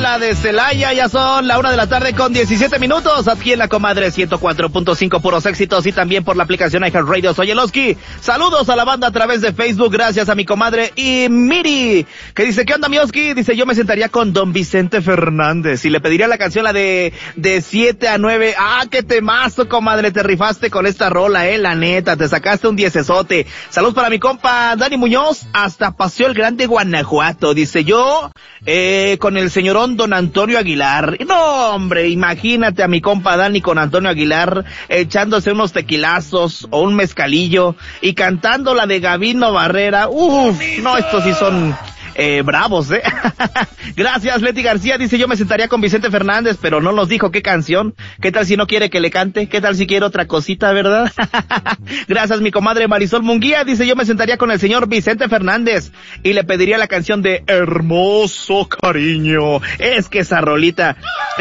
Puebla, de Celaya. Ya son la 1:17 p.m. aquí en la Comadre 104.5, puros éxitos, y también por la aplicación iHeartRadio. Soy Eloski. Saludos a la banda a través de Facebook, gracias a mi comadre y Miri, que dice, ¿qué onda, mi Oski? Dice, yo me sentaría con Don Vicente Fernández y le pediría la canción, la de 7 a 9. Ah, qué temazo, comadre, te rifaste con esta rola, la neta, te sacaste un 10esote. Saludos para mi compa Dani Muñoz, hasta Paseo el Grande, Guanajuato. Dice, yo con el señorón Don Antonio Aguilar. No, hombre, imagínate a mi compa Dani con Antonio Aguilar echándose unos tequilazos o un mezcalillo y cantando la de Gabino Barrera. Uf, no, estos sí son bravos, Gracias, Leti García. Dice, yo me sentaría con Vicente Fernández, pero no nos dijo qué canción. ¿Qué tal si no quiere que le cante? ¿Qué tal si quiere otra cosita, verdad? Gracias, mi comadre Marisol Munguía. Dice, yo me sentaría con el señor Vicente Fernández y le pediría la canción de Hermoso Cariño. Es que esa rolita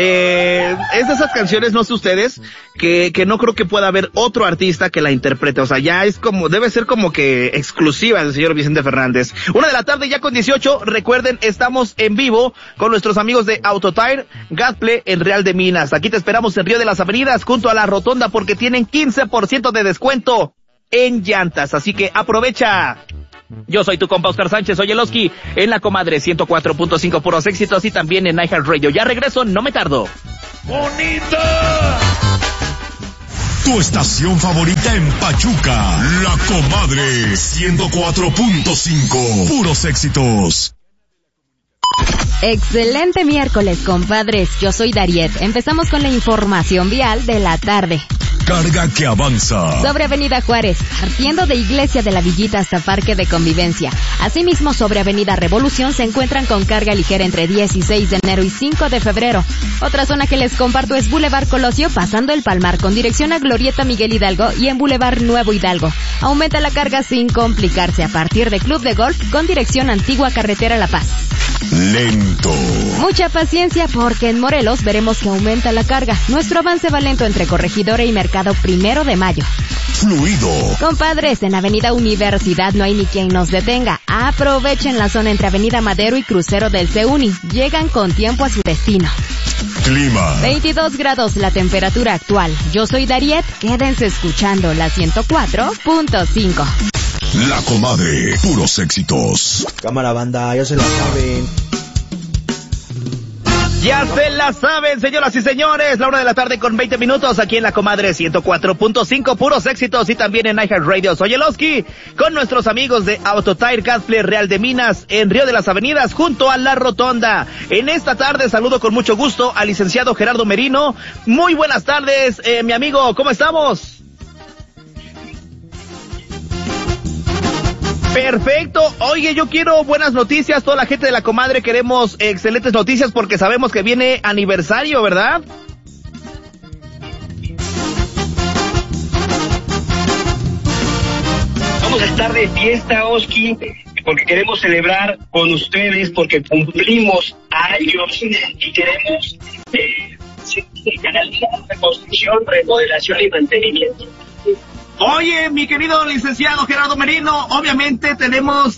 es de esas canciones, no sé ustedes, que no creo que pueda haber otro artista que la interprete. O sea, ya es como, debe ser como que exclusiva del señor Vicente Fernández. 1:00 p.m. ya con 18. Recuerden, estamos en vivo con nuestros amigos de Autotire Gasplay en Real de Minas. Aquí te esperamos en Río de las Avenidas, junto a la Rotonda, porque tienen 15% de descuento en llantas. Así que aprovecha. Yo soy tu compa Oscar Sánchez, soy Eloski, en la Comadre 104.5, puros éxitos, y también en iHeartRadio. Ya regreso, no me tardo. ¡Bonita! Tu estación favorita en Pachuca, La Comadre 104.5, puros éxitos. Excelente miércoles, compadres. Yo soy Dariet. Empezamos con la información vial de la tarde. Carga que avanza. Sobre Avenida Juárez, partiendo de Iglesia de la Villita hasta Parque de Convivencia. Asimismo, sobre Avenida Revolución se encuentran con carga ligera entre 16 de enero y 5 de febrero. Otra zona que les comparto es Boulevard Colosio, pasando el Palmar con dirección a Glorieta Miguel Hidalgo, y en Boulevard Nuevo Hidalgo. Aumenta la carga sin complicarse a partir de Club de Golf con dirección Antigua Carretera La Paz. Lento. Mucha paciencia porque en Morelos veremos que aumenta la carga. Nuestro avance va lento entre Corregidora y Mercado 1 de Mayo. Fluido. Compadres, en Avenida Universidad no hay ni quien nos detenga. Aprovechen la zona entre Avenida Madero y Crucero del CEUNI. Llegan con tiempo a su destino. Clima. 22 grados la temperatura actual. Yo soy Dariet, quédense escuchando la 104.5. La Comadre, puros éxitos. Cámara, banda, ya se la saben. Ya se la saben, señoras y señores, la 1:20 p.m. con 20 minutos aquí en la Comadre 104.5, puros éxitos, y también en iHeartRadio. Soy Eloski, con nuestros amigos de Autotire Gasplay Real de Minas, en Río de las Avenidas, junto a la Rotonda. En esta tarde saludo con mucho gusto al licenciado Gerardo Merino. Muy buenas tardes, mi amigo, ¿cómo estamos? Perfecto. Oye, yo quiero buenas noticias. Toda la gente de la Comadre queremos excelentes noticias porque sabemos que viene aniversario, ¿verdad? Vamos a estar de fiesta, Oski, porque queremos celebrar con ustedes, porque cumplimos años y queremos canalizar reconstrucción, remodelación y mantenimiento. Oye, mi querido licenciado Gerardo Merino, obviamente tenemos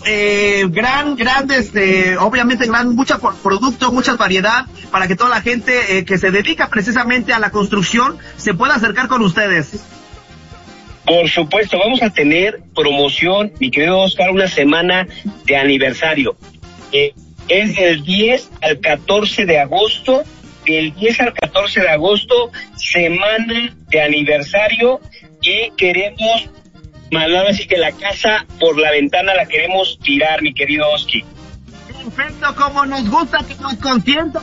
mucho producto, mucha variedad para que toda la gente que se dedica precisamente a la construcción se pueda acercar con ustedes. Por supuesto, vamos a tener promoción, mi querido Oscar, una semana de aniversario. Es del 10 al 14 de agosto, del 10 al 14 de agosto, semana de aniversario. Y queremos mandar así que la casa por la ventana la queremos tirar, mi querido Oski. Perfecto, como nos gusta que nos consientan.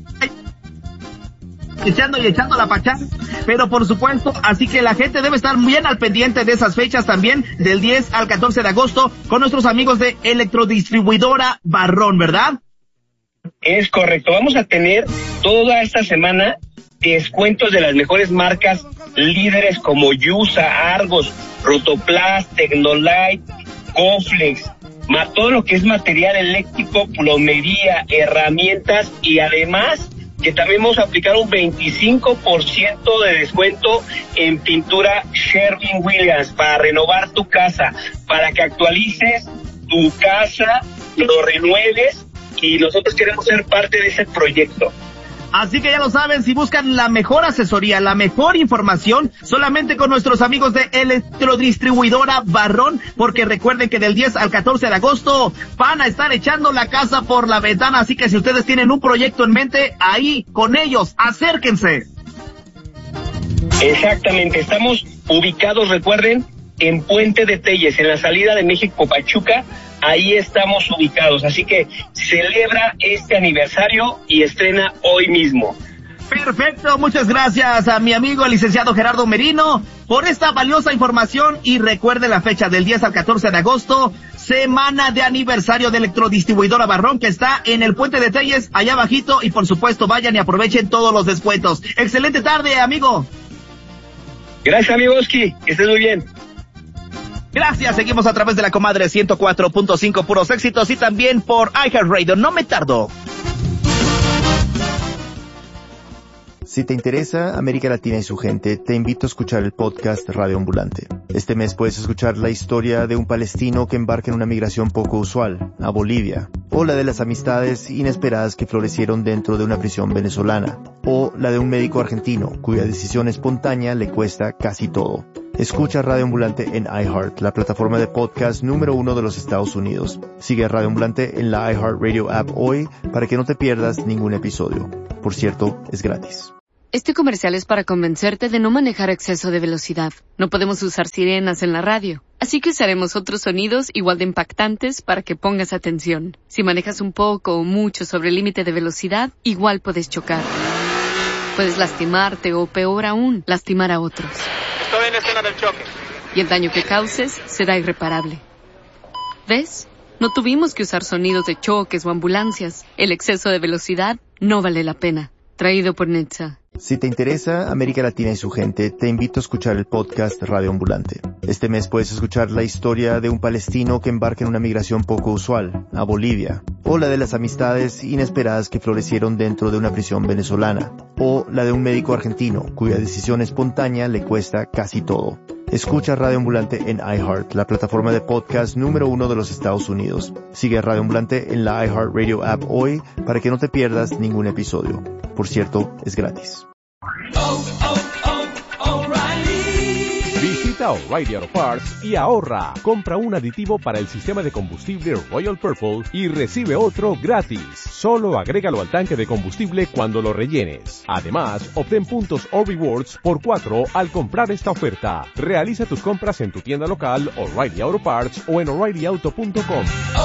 Echando la pachanga, pero por supuesto, así que la gente debe estar bien al pendiente de esas fechas también, del 10 al 14 de agosto, con nuestros amigos de Electrodistribuidora Barrón, ¿verdad? Es correcto, vamos a tener toda esta semana descuentos de las mejores marcas líderes como Yusa, Argos, Rotoplas, Tecnolite, Coflex, todo lo que es material eléctrico, plomería, herramientas, y además que también vamos a aplicar un 25% de descuento en pintura Sherwin-Williams para renovar tu casa, para que actualices tu casa, lo renueves y nosotros queremos ser parte de ese proyecto. Así que ya lo saben, si buscan la mejor asesoría, la mejor información, solamente con nuestros amigos de Electrodistribuidora Barrón, porque recuerden que del 10 al 14 de agosto van a estar echando la casa por la ventana, así que si ustedes tienen un proyecto en mente, ahí con ellos, acérquense. Exactamente, estamos ubicados, recuerden, en Puente de Telles, en la salida de México-Pachuca, ahí estamos ubicados, así que celebra este aniversario y estrena hoy mismo. Perfecto, muchas gracias a mi amigo el licenciado Gerardo Merino por esta valiosa información y recuerde la fecha del 10 al 14 de agosto, semana de aniversario de Electrodistribuidora Barrón que está en el Puente de Telles, allá abajito y por supuesto vayan y aprovechen todos los descuentos. Excelente tarde, amigo. Gracias, amigo Oski, que estés muy bien. Gracias, seguimos a través de la Comadre 104.5 puros éxitos y también por iHeartRadio. No me tardo. Si te interesa América Latina y su gente, te invito a escuchar el podcast Radio Ambulante. Este mes puedes escuchar la historia de un palestino que embarca en una migración poco usual, a Bolivia, o la de las amistades inesperadas que florecieron dentro de una prisión venezolana, o la de un médico argentino cuya decisión espontánea le cuesta casi todo. Escucha Radio Ambulante en iHeart, la plataforma de podcast número 1 de los Estados Unidos. Sigue a Radio Ambulante en la iHeartRadio app hoy para que no te pierdas ningún episodio. Por cierto, es gratis. Este comercial es para convencerte de no manejar a exceso de velocidad. No podemos usar sirenas en la radio, así que usaremos otros sonidos igual de impactantes para que pongas atención. Si manejas un poco o mucho sobre el límite de velocidad, igual puedes chocar. Puedes lastimarte o, peor aún, lastimar a otros. Estoy en la escena del choque. Y el daño que causes será irreparable. ¿Ves? No tuvimos que usar sonidos de choques o ambulancias. El exceso de velocidad no vale la pena. Traído por Netza. Si te interesa América Latina y su gente, te invito a escuchar el podcast Radio Ambulante. Este mes puedes escuchar la historia de un palestino que embarca en una migración poco usual, a Bolivia, o la de las amistades inesperadas que florecieron dentro de una prisión venezolana, o la de un médico argentino cuya decisión espontánea le cuesta casi todo. Escucha Radio Ambulante en iHeart, la plataforma de podcast número 1 de los Estados Unidos. Sigue a Radio Ambulante en la iHeartRadio app hoy para que no te pierdas ningún episodio. Por cierto, es gratis. Visita O'Reilly Auto Parts y ahorra. Compra un aditivo para el sistema de combustible Royal Purple y recibe otro gratis. Solo agrégalo al tanque de combustible cuando lo rellenes. Además, obtén puntos o rewards por 4 al comprar esta oferta. Realiza tus compras en tu tienda local O'Reilly Auto Parts o en O'ReillyAuto.com.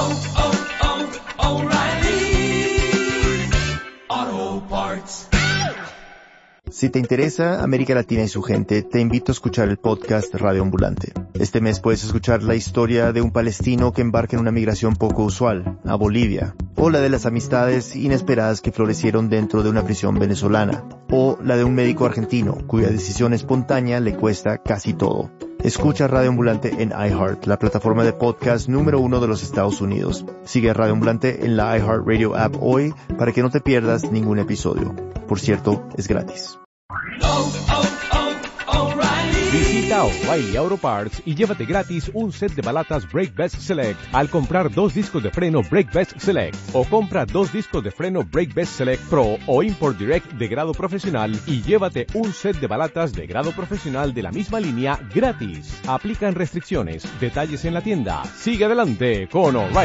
O'Reilly Auto Parts. Si te interesa América Latina y su gente, te invito a escuchar el podcast Radio Ambulante. Este mes puedes escuchar la historia de un palestino que embarca en una migración poco usual, a Bolivia, o la de las amistades inesperadas que florecieron dentro de una prisión venezolana, o la de un médico argentino cuya decisión espontánea le cuesta casi todo. Escucha Radio Ambulante en iHeart, la plataforma de podcast número 1 de los Estados Unidos. Sigue a Radio Ambulante en la iHeartRadio app hoy para que no te pierdas ningún episodio. Por cierto, es gratis. Visita O'Reilly Auto Parts y llévate gratis un set de balatas Brake Best Select al comprar 2 discos de freno Brake Best Select, o compra 2 discos de freno Brake Best Select Pro o Import Direct de grado profesional y llévate un set de balatas de grado profesional de la misma línea gratis. Aplican restricciones. Detalles en la tienda. Sigue adelante con O'Reilly.